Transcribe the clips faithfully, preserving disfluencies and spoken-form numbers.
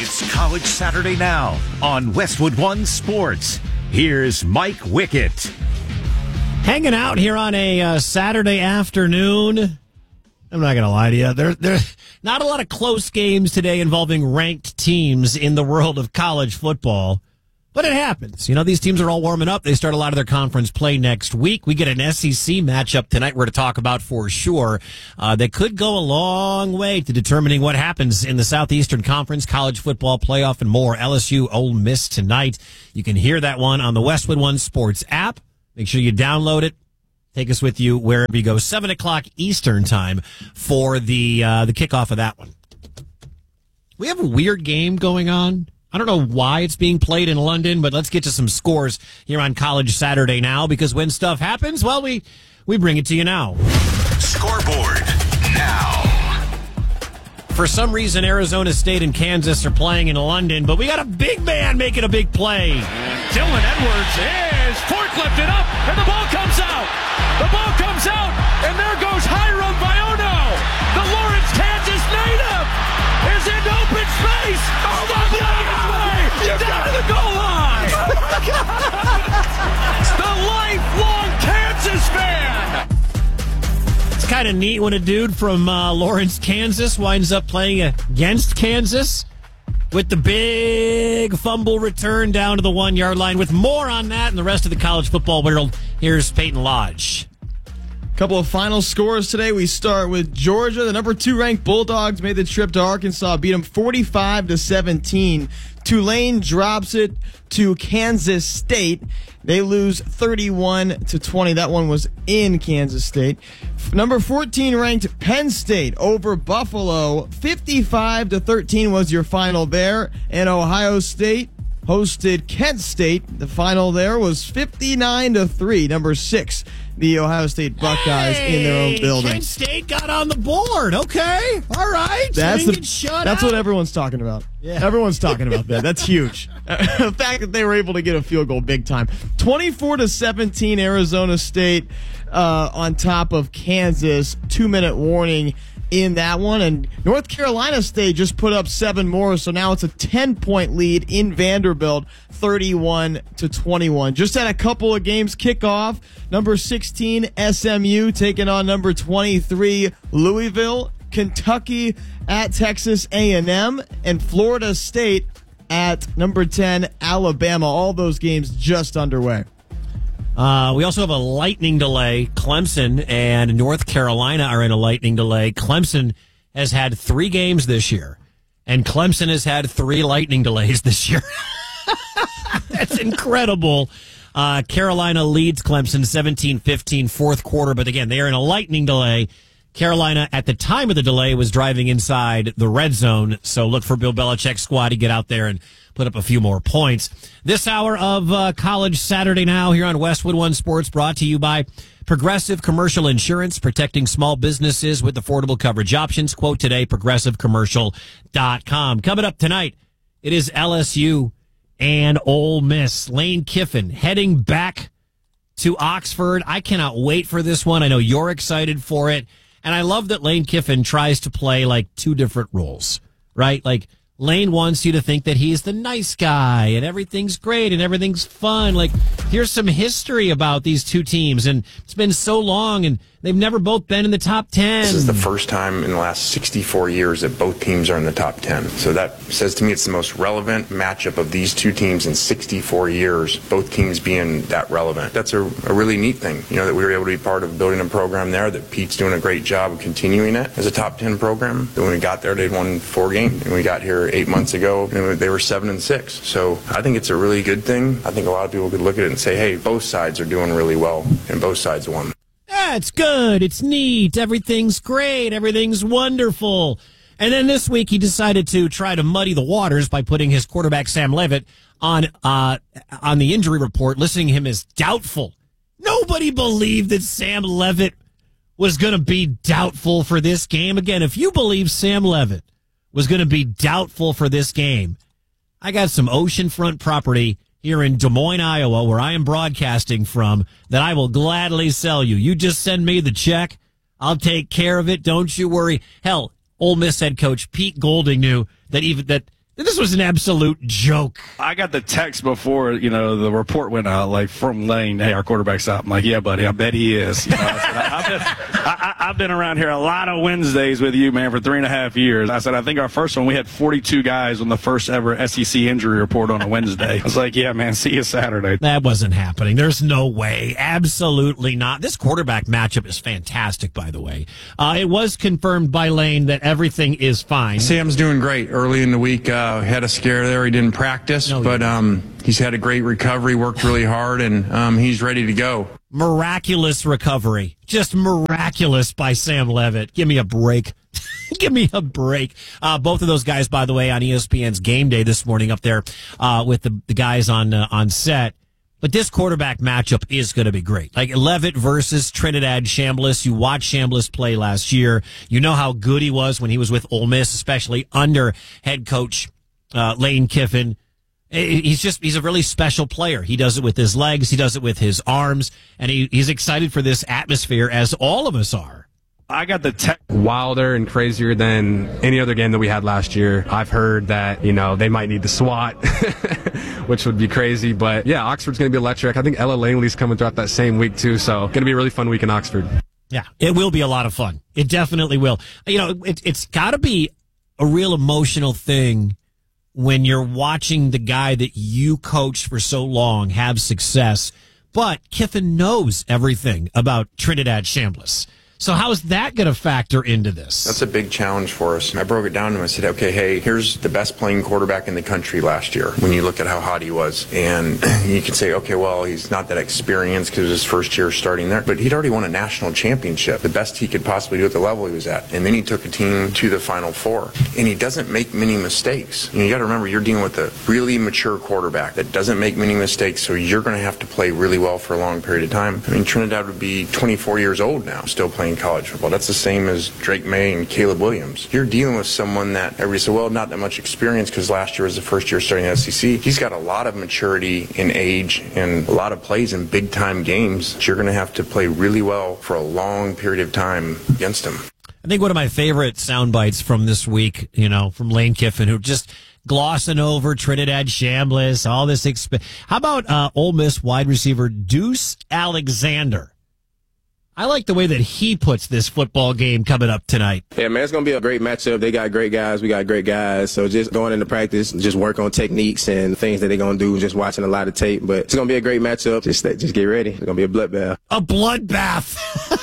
It's College Saturday Now on Westwood One Sports. Here's Mike Wickett. Hanging out here on a uh, Saturday afternoon. I'm not going to lie to you. There, there's not a lot of close games today involving ranked teams in the world of college football. But it happens. You know, these teams are all warming up. They start a lot of their conference play next week. We get an S E C matchup tonight we're to talk about for sure. Uh, that could go a long way to determining what happens in the Southeastern Conference, college football playoff, and more. L S U Ole Miss tonight. You can hear that one on the Westwood One Sports app. Make sure you download it. Take us with you wherever you go. seven o'clock Eastern time for the uh, the kickoff of that one. We have a weird game going on. I don't know why it's being played in London, but let's get to some scores here on College Saturday Now, because when stuff happens, well, we, we bring it to you now. Scoreboard now. For some reason, Arizona State and Kansas are playing in London, but we got a big man making a big play. Dylan Edwards is forklifted up, and the ball comes out. The ball comes out, and there goes Hiram Biono. The Lawrence, Kansas native is in open space. Oh, my God. Down to the goal line. The lifelong Kansas fan. It's kind of neat when a dude from uh, Lawrence, Kansas winds up playing against Kansas with the big fumble return down to the one-yard line. With more on that and the rest of the college football world, here's Peyton Lodge. Couple of final scores today. We start with Georgia. The number two ranked Bulldogs made the trip to Arkansas, beat them forty-five to seventeen. Tulane drops it to Kansas State. They lose thirty-one to twenty. That one was in Kansas State. Number fourteen ranked Penn State over Buffalo. fifty-five to thirteen was your final there. And Ohio State hosted Kent State. The final there was fifty-nine to three. Number six, the Ohio State Buckeyes hey, in their own building. Kent State got on the board. Okay. All right. That's, the, that's what out. everyone's talking about. Yeah. Everyone's talking about that. That's huge. The fact that they were able to get a field goal big time. twenty-four to seventeen, Arizona State uh, on top of Kansas. Two-minute warning in that one. And North Carolina State just put up seven more, so now it's a ten-point lead in Vanderbilt, thirty-one to twenty-one. Just had a couple of games kick off. Number sixteen, S M U taking on number twenty-three, Louisville. Kentucky at Texas A and M, and Florida State at number ten, Alabama. All those games just underway. Uh, we also have a lightning delay. Clemson and North Carolina are in a lightning delay. Clemson has had three games this year, and Clemson has had three lightning delays this year. That's incredible. Uh, Carolina leads Clemson seventeen fifteen, fourth quarter, but again, they are in a lightning delay. Carolina, at the time of the delay, was driving inside the red zone, so look for Bill Belichick's squad to get out there and put up a few more points. This hour of uh, College Saturday Now here on Westwood One Sports, brought to you by Progressive Commercial Insurance, protecting small businesses with affordable coverage options. Quote today, progressive commercial dot com. Coming up tonight, it is L S U and Ole Miss. Lane Kiffin heading back to Oxford. I cannot wait for this one. I know you're excited for it. And I love that Lane Kiffin tries to play like two different roles, right? Like Lane wants you to think that he's the nice guy and everything's great and everything's fun. Like, here's some history about these two teams, and it's been so long, and they've never both been in the top ten. This is the first time in the last sixty-four years that both teams are in the top ten. So that says to me it's the most relevant matchup of these two teams in sixty-four years, both teams being that relevant. That's a, a really neat thing, you know, that we were able to be part of building a program there, that Pete's doing a great job of continuing it as a top ten program. When we got there, they'd won four games, and we got here eight months ago, and they were seven and six. So I think it's a really good thing. I think a lot of people could look at it and say, hey, both sides are doing really well, and both sides won. Yeah, it's good. It's neat. Everything's great. Everything's wonderful. And then this week he decided to try to muddy the waters by putting his quarterback Sam Leavitt on uh, on the injury report, listing him as doubtful. Nobody believed that Sam Leavitt was going to be doubtful for this game. Again, if you believe Sam Leavitt was going to be doubtful for this game, I got some oceanfront property here in Des Moines, Iowa, where I am broadcasting from, that I will gladly sell you. You just send me the check. I'll take care of it. Don't you worry. Hell, Ole Miss head coach Pete Golding knew that even that This was an absolute joke. I got the text before, you know, the report went out, like, from Lane, hey, our quarterback's out. I'm like, yeah, buddy, I bet he is. You know, I said, I've, been, I, I've been around here a lot of Wednesdays with you, man, for three and a half years. I said, I think our first one, we had forty-two guys on the first ever S E C injury report on a Wednesday. I was like, yeah, man, see you Saturday. That wasn't happening. There's no way. Absolutely not. This quarterback matchup is fantastic, by the way. Uh, it was confirmed by Lane that everything is fine. Sam's doing great. Early in the week, uh, had a scare there. He didn't practice, no, but um, he's had a great recovery, worked really hard, and um, he's ready to go. Miraculous recovery. Just miraculous by Sam Levitt. Give me a break. Give me a break. Uh, both of those guys, by the way, on E S P N's Game Day this morning up there uh, with the, the guys on uh, on set. But this quarterback matchup is going to be great. Like Levitt versus Trinidad Chambliss. You watched Chambliss play last year. You know how good he was when he was with Ole Miss, especially under head coach uh, Lane Kiffin. He's just, he's a really special player. He does it with his legs. He does it with his arms. And he, he's excited for this atmosphere, as all of us are. I got the tech wilder and crazier than any other game that we had last year. I've heard that, you know, they might need the SWAT, which would be crazy. But yeah, Oxford's going to be electric. I think Ella Langley's coming throughout that same week too. So going to be a really fun week in Oxford. Yeah, it will be a lot of fun. It definitely will. You know, it, it's got to be a real emotional thing when you're watching the guy that you coached for so long have success. But Kiffin knows everything about Trinidad Chambliss. So how is that going to factor into this? That's a big challenge for us. I broke it down to him. I said, okay, hey, here's the best playing quarterback in the country last year when you look at how hot he was. And you can say, okay, well, he's not that experienced because it was his first year starting there. But he'd already won a national championship, the best he could possibly do at the level he was at. And then he took a team to the Final Four. And he doesn't make many mistakes. You know, you got to remember, you're dealing with a really mature quarterback that doesn't make many mistakes, so you're going to have to play really well for a long period of time. I mean, Trinidad would be twenty-four years old now, still playing college football. That's the same as Drake May and Caleb Williams. You're dealing with someone that everybody said, well, not that much experience because last year was the first year starting the S E C. He's got a lot of maturity in age and a lot of plays in big-time games that you're going to have to play really well for a long period of time against him. I think one of my favorite sound bites from this week, you know, from Lane Kiffin, who just glossing over Trinidad Chambliss, all this. Exp- How about uh, Ole Miss wide receiver Deuce Alexander? I like the way that he puts this football game coming up tonight. Yeah, man, it's going to be a great matchup. They got great guys. We got great guys. So just going into practice, just work on techniques and things that they're going to do, just watching a lot of tape. But it's going to be a great matchup. Just just get ready. It's going to be a bloodbath. A bloodbath.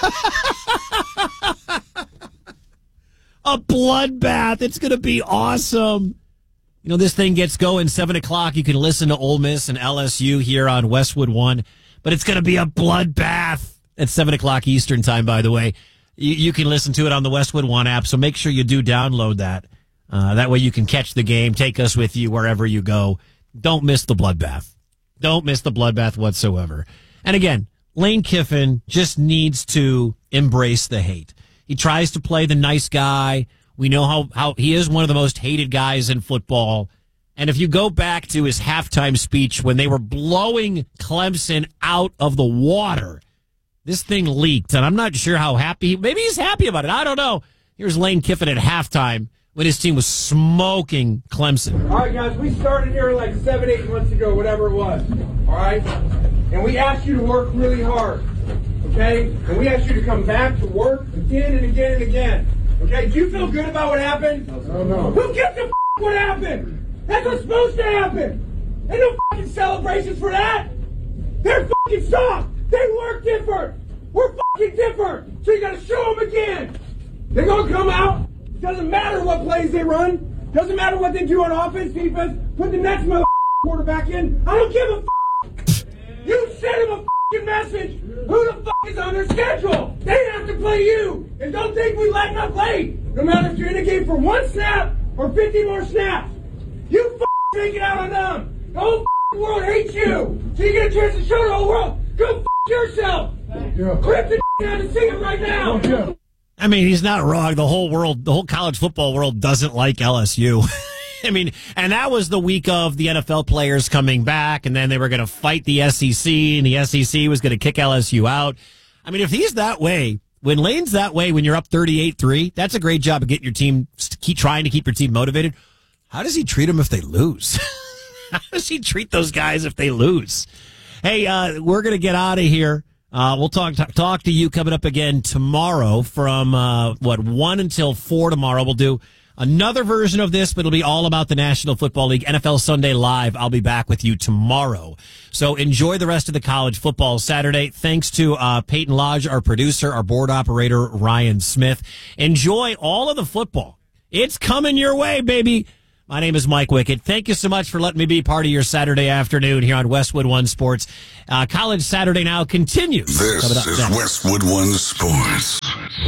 A bloodbath. It's going to be awesome. You know, this thing gets going seven o'clock. You can listen to Ole Miss and L S U here on Westwood One. But it's going to be a bloodbath. At seven o'clock Eastern time, by the way. You, you can listen to it on the Westwood One app, so make sure you do download that. Uh, that way you can catch the game, take us with you wherever you go. Don't miss the bloodbath. Don't miss the bloodbath whatsoever. And again, Lane Kiffin just needs to embrace the hate. He tries to play the nice guy. We know how, how he is one of the most hated guys in football. And if you go back to his halftime speech when they were blowing Clemson out of the water, this thing leaked, and I'm not sure how happy. Maybe he's happy about it. I don't know. Here's Lane Kiffin at halftime when his team was smoking Clemson. All right, guys, we started here like seven, eight months ago, whatever it was. All right? And we asked you to work really hard, okay? And we asked you to come back to work again and again and again. Okay? Do you feel good about what happened? No, no. Who gives a f*** what happened? That's what's supposed to happen. Ain't no fucking celebrations for that. They're fucking soft. They work different. We're fucking different. So you gotta show them again. They're gonna come out. Doesn't matter what plays they run. Doesn't matter what they do on offense, defense. Put the next mother quarterback in. I don't give a f***. You send them a fucking message. Who the fuck is on their schedule? They have to play you. And don't think we let them play. No matter if you're in a game for one snap or fifty more snaps. You fucking take it out on them. The whole fucking world hates you. So you get a chance to show the whole world. Go f*** yourself. Rip the out and see it right now. I mean, he's not wrong. The whole world, the whole college football world doesn't like L S U. I mean, and that was the week of the N F L players coming back, and then they were going to fight the S E C, and the S E C was going to kick L S U out. I mean, if he's that way, when Lane's that way, when you're up thirty-eight three, that's a great job of getting your team, keep trying to keep your team motivated. How does he treat them if they lose? How does he treat those guys if they lose? Hey, uh, we're going to get out of here. Uh, we'll talk, talk talk to you coming up again tomorrow from, uh, what, one until four tomorrow. We'll do another version of this, but it'll be all about the National Football League, N F L Sunday Live. I'll be back with you tomorrow. So enjoy the rest of the college football Saturday. Thanks to uh, Peyton Lodge, our producer, our board operator, Ryan Smith. Enjoy all of the football. It's coming your way, baby. My name is Mike Wickett. Thank you so much for letting me be part of your Saturday afternoon here on Westwood One Sports. Uh, College Saturday Now continues. This is next. Westwood One Sports.